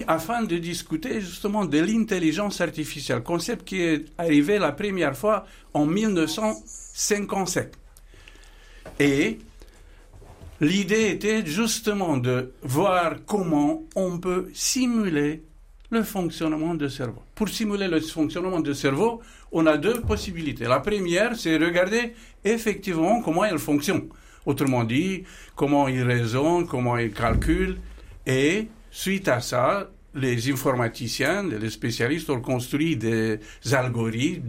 afin de discuter justement de l'intelligence artificielle, concept qui est arrivé la première fois en 1957. Et l'idée était justement de voir comment on peut simuler le fonctionnement du cerveau. Pour simuler le fonctionnement du cerveau, on a deux possibilités. La première, c'est regarder effectivement comment il fonctionne. Autrement dit, comment il raisonne, comment il calcule. Et suite à ça, les informaticiens, les spécialistes ont construit des algorithmes,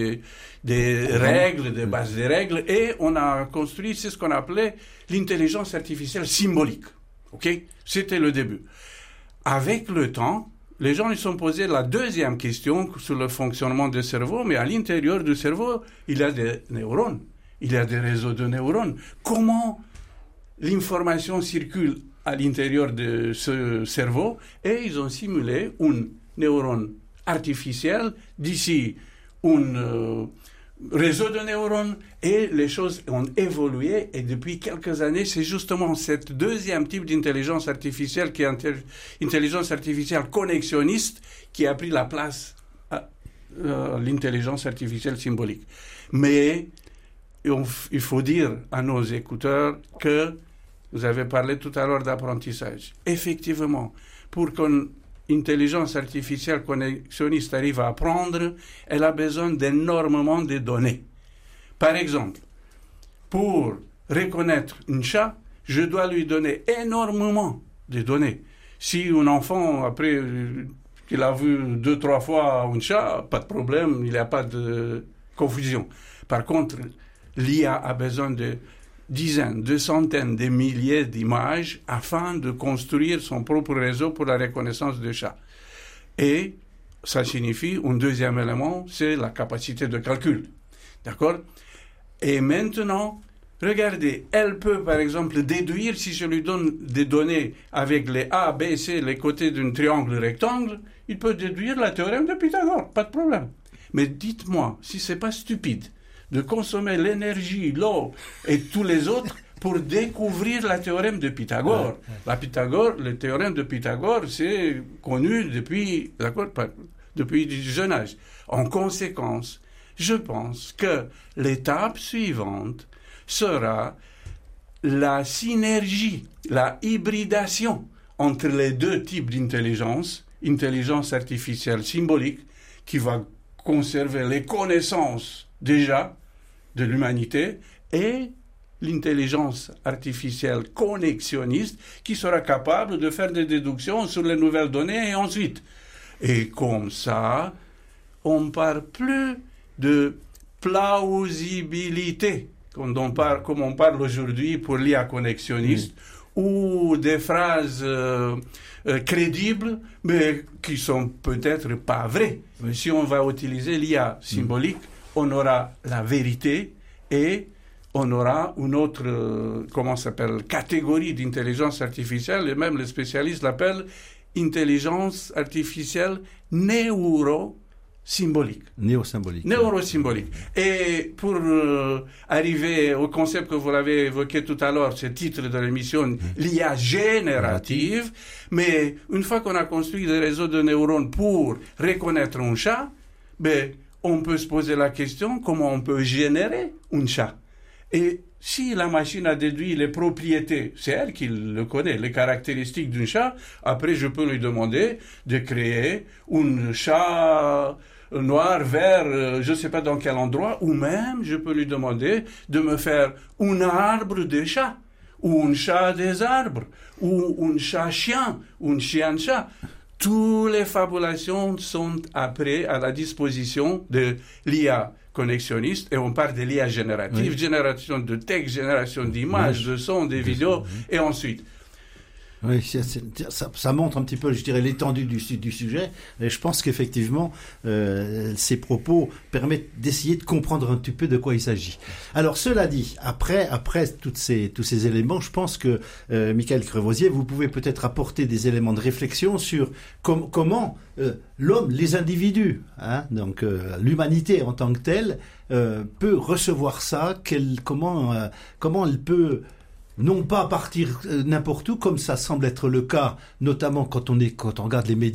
des règles, des bases de règles, et on a construit ce qu'on appelait l'intelligence artificielle symbolique. Okay? C'était le début. Avec le temps, les gens ils se sont posés la deuxième question sur le fonctionnement du cerveau, mais à l'intérieur du cerveau, il y a des neurones, il y a des réseaux de neurones. Comment l'information circule à l'intérieur de ce cerveau? Et ils ont simulé un neurone artificiel, d'ici un réseau de neurones, et les choses ont évolué, et depuis quelques années, c'est justement cette deuxième type d'intelligence artificielle, qui est intelligence artificielle connexionniste, qui a pris la place à l'intelligence artificielle symbolique. Mais il faut dire à nos écouteurs que vous avez parlé tout à l'heure d'apprentissage. Effectivement, pour qu'une intelligence artificielle connexionniste arrive à apprendre, elle a besoin d'énormément de données. Par exemple, pour reconnaître un chat, je dois lui donner énormément de données. Si un enfant, après qu'il a vu 2-3 fois un chat, pas de problème, il n'y a pas de confusion. Par contre, l'IA a besoin de dizaines, de centaines, de milliers d'images afin de construire son propre réseau pour la reconnaissance de chats. Et ça signifie, un deuxième élément, c'est la capacité de calcul. D'accord? Et maintenant, regardez, elle peut par exemple déduire, si je lui donne des données avec les A, B, C, les côtés d'un triangle rectangle, il peut déduire la théorème de Pythagore, pas de problème. Mais dites-moi, si c'est pas stupide de consommer l'énergie, l'eau et tous les autres pour découvrir la théorème de Pythagore. Le théorème de Pythagore, c'est connu depuis du jeune âge. En conséquence, je pense que l'étape suivante sera la synergie, la hybridation entre les deux types d'intelligence, intelligence artificielle symbolique, qui va conserver les connaissances déjà de l'humanité, et l'intelligence artificielle connexionniste qui sera capable de faire des déductions sur les nouvelles données et ensuite. Et comme ça, on ne parle plus de plausibilité, comme on parle aujourd'hui pour l'IA connexionniste, ou des phrases crédibles, mais qui sont peut-être pas vraies. Mais si on va utiliser l'IA symbolique, on aura la vérité et on aura une autre, catégorie d'intelligence artificielle, et même les spécialistes l'appellent intelligence artificielle neurosymbolique. Neurosymbolique. Et pour arriver au concept que vous l'avez évoqué tout à l'heure, c'est le titre de l'émission, l'IA générative, mais une fois qu'on a construit des réseaux de neurones pour reconnaître un chat, on peut se poser la question comment on peut générer un chat. Et si la machine a déduit les propriétés, c'est elle qui le connaît, les caractéristiques d'un chat, après je peux lui demander de créer un chat noir, vert, je ne sais pas dans quel endroit, ou même je peux lui demander de me faire un arbre de chat, ou un chat des arbres, ou un chat-chien, ou un chien-chat. Toutes les fabulations sont après à la disposition de l'IA connexionniste, et on parle de l'IA générative, génération de texte, génération d'images, de sons, de vidéos, et ensuite. Oui, ça montre un petit peu, je dirais, l'étendue du sujet. Et je pense qu'effectivement, ces propos permettent d'essayer de comprendre un petit peu de quoi il s'agit. Alors, cela dit, après tous ces éléments, je pense que, Michael Crevosier, vous pouvez peut-être apporter des éléments de réflexion sur comment l'homme, les individus, donc l'humanité en tant que telle, peut recevoir ça, comment elle peut non pas partir n'importe où, comme ça semble être le cas, notamment quand on regarde les médias